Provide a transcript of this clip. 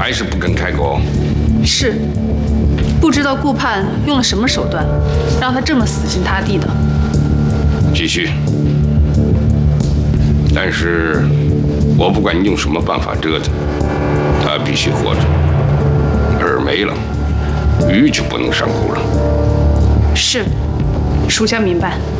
还是不肯开口？ 是，不知道顾盼用了什么手段，让他这么死心塌地的。 继续。但是，我不管你用什么办法折腾，他必须活着。饵没了，鱼就不能上钩了。 是，属下明白。